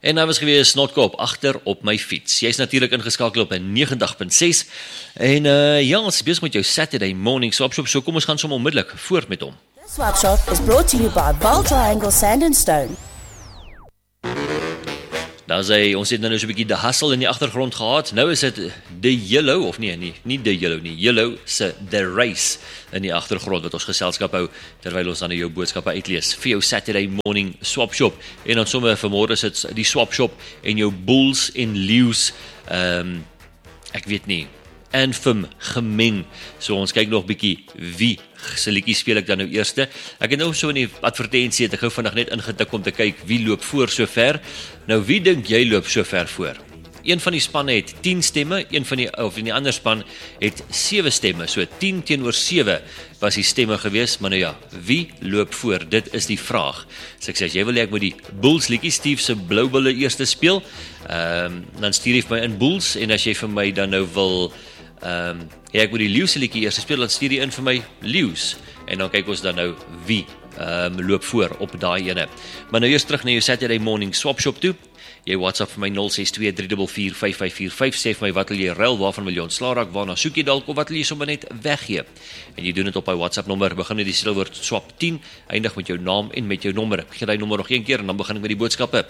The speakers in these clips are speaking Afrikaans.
En daar was gewees Notkop agter op my fiets. Jy's natuurlik ingeskakel op 'n 90.6 en ja, ons is besig met jou Saturday morning swap shop, so kom ons gaan sommer onmiddellik voort met hom. This swap shop is brought to you by Val Triangle Sand and Stone. Daar sê ons het nou so 'n bietjie die hustle in die agtergrond gehad. Nou is dit die Yellow of nie die Yellow nie. Yellow se The Race in die agtergrond wat ons geselskap hou terwyl ons dan jou boodskappe uitlees vir jou Saturday morning swap shop. En dan sommer vanmôre sit die swap shop en jou Bulls en Leeu's ek weet nie Anthem gemeng. So ons kyk nog bietjie wie se liedjie speel ek dan nou eerste. Ek het nou so in die advertensie het ek gou vinnig net ingetik om te kyk wie loop voor sover. Nou wie dink jy loop sover voor? Een van die spanne het 10 stemme, in die ander span het 7 stemme. So 10 teenoor 7 was die stemme gewees, maar nou ja, wie loop voor? Dit is die vraag. So ek sê as jy wil ek moet die Bulls liedjie Steve se Blou Bulle eerste speel, dan stuur jy vir my in Bulls en as jy vir my dan nou wil ek moet die Leeu's liedjie eers speel, dan stuur jy in vir my Leeu's en dan kyk ons dan nou wie loop voor op daai ene. Maar nou eers terug na jou Saturday morning swap shop toe. Jy WhatsApp vir my 0623445545 sê vir my wat wil jy ruil, waarvan wil jy ontslaa raak, waarna soek jy dalk of wat wil jy sommer net weggee. En jy doen dit op my WhatsApp nommer, begin met die skilwoord swap 10, eindig met jou naam en met jou nommer. Ek gee daai nommer nog een keer en dan begin ek met die boodskappe.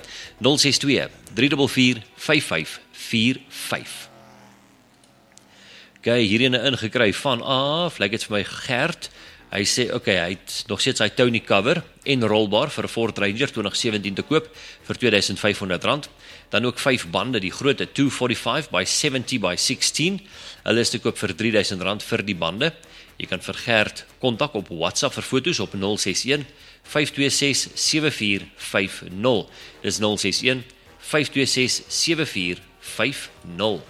0623445545. Okay, hierine ingekry van lyk dit vir my Gert. Hy sê, hy het nog steeds sy Tony cover en rolbaar vir 'n Ford Ranger 2017 te koop vir R2500. Dan ook 5 bande, die grootte 245 by 70 by 16. Hulle is te koop vir R3000 vir die bande. Jy kan vir Gert kontak op WhatsApp vir foto's op 061 526 7450. Dis 061 526 7450.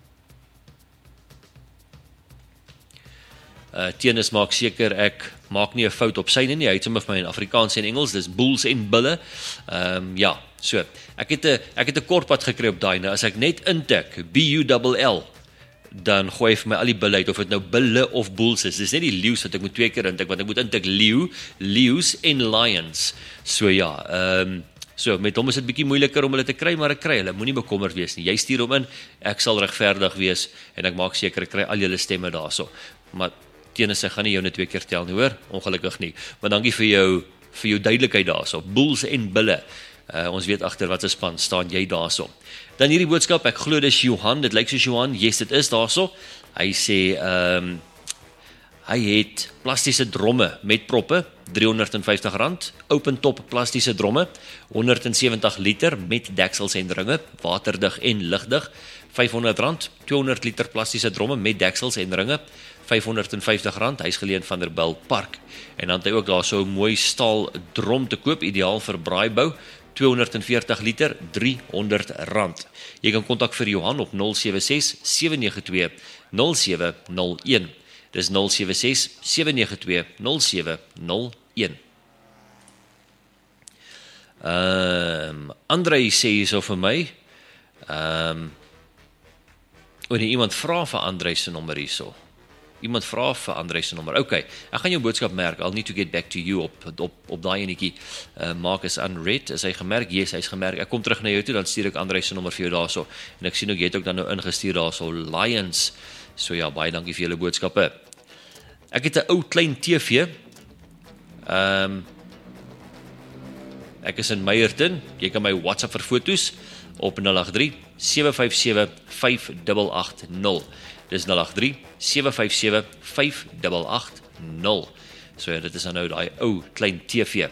Tenis maak seker ek maak nie 'n fout op syne nie. Hy het sommer vir my in Afrikaans en Engels, dis Bulls en Bulle. Ja, so. Ek het 'n kort pad gekry op daai nou. As ek net intik BULL, dan gooi hy vir my al die bulle uit of dit nou Bulle of Bulls is. Dis net die Leeu's wat ek moet 2 keer intik, want ek moet intik Leeu's en Lions. So ja, so met hom is dit bietjie moeiliker om hulle te kry, maar ek kry hulle. Moenie bekommerd wees nie. Jy stuur hom in, ek sal regverdig wees en ek maak seker ek kry al julle stemme daarso. Maar tenis gaan nie jou net 2 keer tel nie, hoor, ongelukkig nie. Maar dankie vir jou duidelikheid daarso. Bulls en Bulle. Ons weet agter watter span staan jy daarso. Dan hierdie boodskap, ek glo dis Johan, dit lyk soos Johan. Yes, dit is daarso. Hy sê hy het plastiese dromme met proppe, R350, open top plastiese dromme, 170 liter met deksels en ringe, waterdig en ligdig, R500, 200 liter plastiese dromme met deksels en ringe, R550, hy is geleen van der Bijl Park. En dan het hy ook daar so 'n mooi staal drom te koop, ideaal vir braaibou, 240 liter, R300. Jy kan kontak vir Johan op 076 792 0701. Dis 076 792 0701. Andrei sê hierso vir my, iemand vra vir Andrei se nommer hierso. Iemand vra vir Andrei se nommer. Okay, ek gaan jou boodskap merk. I'll need to get back to you op daai enetjie. Marcus unread, is hy gemerk? Yes, hy's gemerk. Ek kom terug na jou toe, dan stuur ek Andrei se nommer vir jou daarso. En ek sien ook jy het ook dan nou ingestuur daarso Lions. So ja, baie dankie vir julle boodskappe. Ek het 'n ou klein TV. Ek is in Meyerton. Jy kan my WhatsApp vir foto's op 083 757 5880. Dis 083 757 5880. So ja, dit is dan nou daai ou klein TV.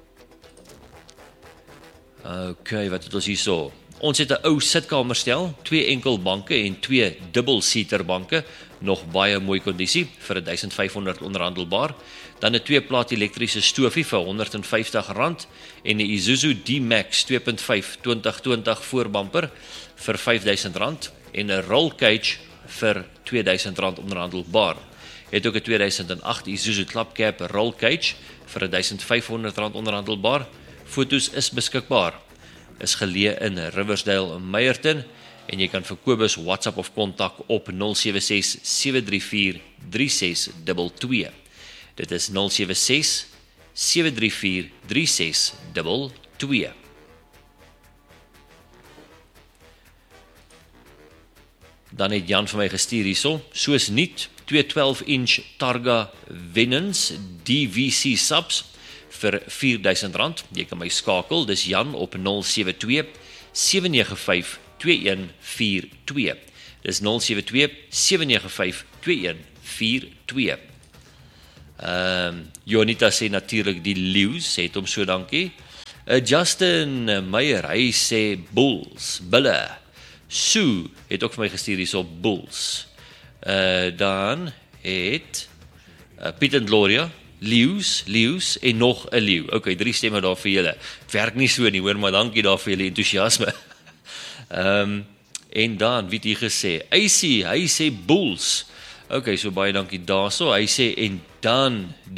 Okay, wat het ons hierso? Ons het 'n ou sitkamerstel, 2 enkel banke en 2 dubbelseater banke, nog baie mooi kondisie vir R1500 onderhandelbaar. Dan 'n 2-plaat elektriese stofie vir R150 en 'n Isuzu D-Max 2.5 2020 voorbamper vir R5000 en 'n roll cage vir R2000 onderhandelbaar. Het ook 'n 2008 Isuzu Clubcab roll cage vir R1500 onderhandelbaar. Foto's is beskikbaar. Is geleë in Riversdale, Meyerton en jy kan vir Kobus WhatsApp of kontak op 076 734 3622. Dit is 076 734 3622. Dan het Jan vir my gestuur hierso, soos niet, 2 12-inch Targa Venons DVC subs vir R4,000. Jy kan my skakel, dis Jan op 072 795 2142. Dis 072 795 2142. Jonita sê natuurlik die leeu's, het hom so dankie. Justin Meyer, hy sê bulls, bulle. Sue het ook vir my gestuur hierso bulls. Dan het Piet en Gloria, leeu's en nog 'n leeu. Okay, 3 stemme daar vir julle. Het werk nie so nie, hoor, maar dankie daar vir julle entoesiasme. En dan, wie het hier gesê? Hy sê bulls. Okay, so baie dankie daarso. Hy sê en dan